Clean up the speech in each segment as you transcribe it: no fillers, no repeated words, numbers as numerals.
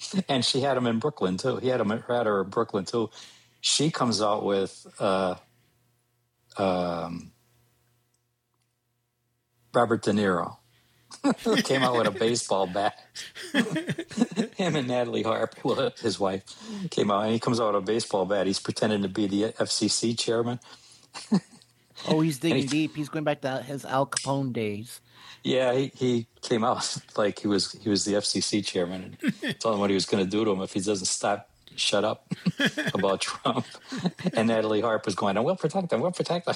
And she had him in Brooklyn too. Had her in Brooklyn too. She comes out with Robert De Niro. Came out with a baseball bat. Him and Natalie Harp, his wife, came out, and he comes out with a baseball bat. He's pretending to be the FCC chairman. Oh, he's digging deep. He's going back to his Al Capone days. Yeah, he came out like he was the FCC chairman and told him what he was going to do to him if he doesn't shut up about Trump. And Natalie Harp was going, we'll protect them.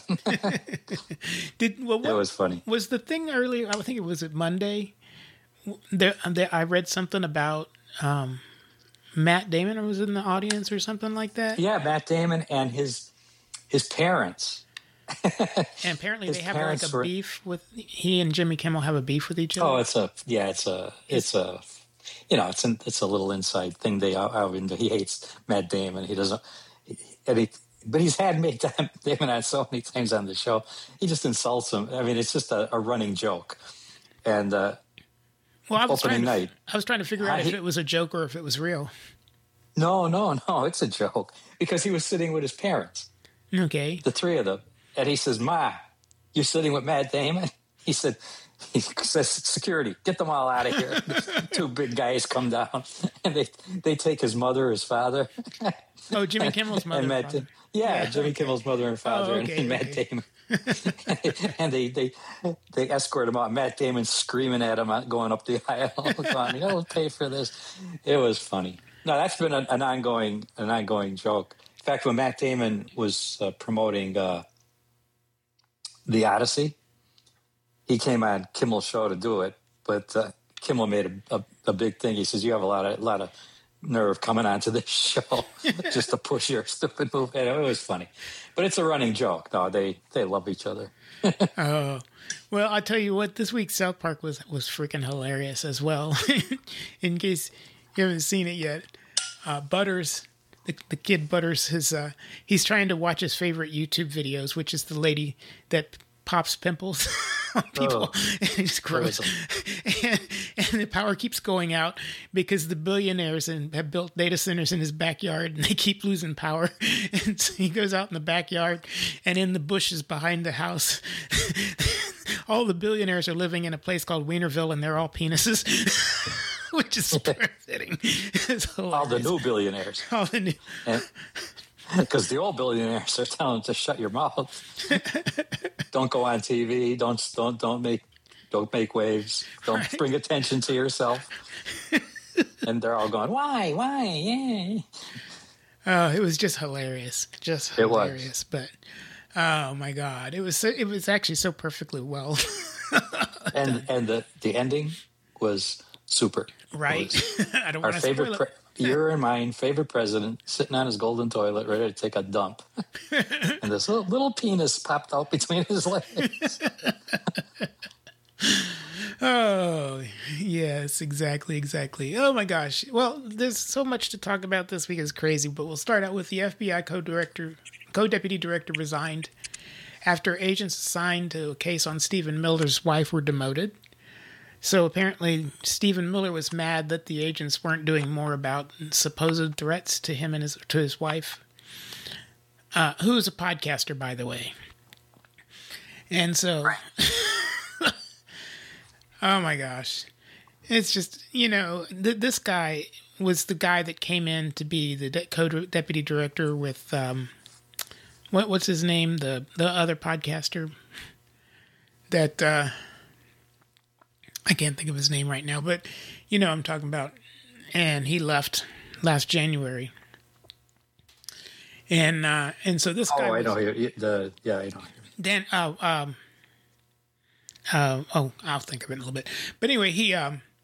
It was funny. Was the thing earlier, I think it was Monday, I read something about Matt Damon, or was in the audience or something like that? Yeah, Matt Damon and his parents. And apparently they have like a beef with, he and Jimmy Kimmel have a beef with each other. Oh, it's a little inside thing. He hates Matt Damon. He doesn't, but he's had Matt Damon on so many times on the show. He just insults him. I mean, it's just a running joke. And I was trying to figure out if it was a joke or if it was real. No, it's a joke because he was sitting with his parents. Okay, the three of them. And he says, "Ma, you're sitting with Matt Damon?" He says, "Security, get them all out of here." Two big guys come down, and they take his mother, his father. Oh, Jimmy Kimmel's mother. And father. Yeah, Jimmy Kimmel's mother and father, and Matt Damon. And they escort him out. Matt Damon screaming at him, going up the aisle, going, "You'll pay for this." It was funny. No, that's been an ongoing joke. In fact, when Matt Damon was promoting The Odyssey, he came on Kimmel's show to do it, but Kimmel made a big thing. He says, "You have a lot of nerve coming onto this show just to push your stupid move." And it was funny, but it's a running joke. No, they love each other. Oh, well, I tell you what, this week's South Park was freaking hilarious as well. In case you haven't seen it yet, Butters. The kid Butters, he's trying to watch his favorite YouTube videos, which is the lady that pops pimples on people. And it's gross. And the power keeps going out because the billionaires have built data centers in his backyard, and they keep losing power. And so he goes out in the backyard, and in the bushes behind the house, all the billionaires are living in a place called Wienerville, and they're all penises. Which is super fitting. All the new billionaires. Because the old billionaires are telling them to shut your mouth. Don't go on TV. Don't make waves. Don't bring attention to yourself. And they're all going, why? Yeah. Oh, it was just hilarious. It was. But oh my God, it was actually so perfectly well. and the ending was super. Right. I don't want to spoil it. Your and mine favorite president sitting on his golden toilet ready to take a dump. And this little penis popped out between his legs. Oh, yes, exactly. Oh my gosh. Well, there's so much to talk about this week. It's crazy, but we'll start out with the FBI co-deputy director resigned after agents assigned to a case on Stephen Miller's wife were demoted. So apparently Stephen Miller was mad that the agents weren't doing more about supposed threats to him and to his wife, who's a podcaster, by the way. And so, oh my gosh, it's just, this guy was the guy that came in to be the co-deputy director with, what's his name? The other podcaster that, I can't think of his name right now, but I'm talking about. And he left last January. And so this guy. Oh, I know. I know. Dan. I'll think of it in a little bit. But anyway, he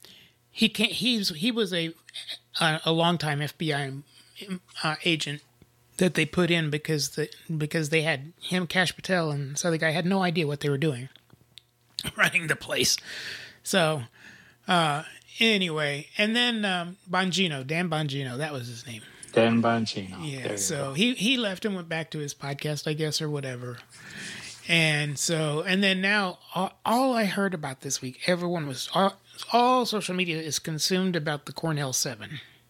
was a longtime FBI agent that they put in because they had him, Kash Patel, and this other guy had no idea what they were doing, running the place. So, anyway, and then Dan Bongino, that was his name. Dan Bongino. Yeah, so he left and went back to his podcast, I guess, or whatever. And then now, all I heard about this week, all social media is consumed about the Cornell 7.